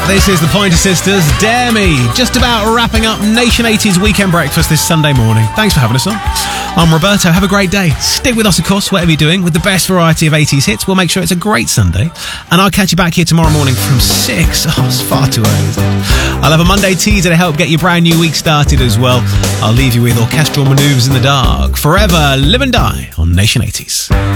This is the Pointer Sisters, Dare Me. Just about wrapping up Nation 80s Weekend Breakfast this Sunday morning. Thanks for having us on. I'm Roberto. Have a great day. Stick with us, of course, whatever you're doing, with the best variety of 80s hits. We'll make sure it's a great Sunday. And I'll catch you back here tomorrow morning from 6. Oh, it's far too early, isn't it? I'll have a Monday teaser to help get your brand new week started as well. I'll leave you with orchestral manoeuvres in the dark. Forever Live and Die on Nation 80s.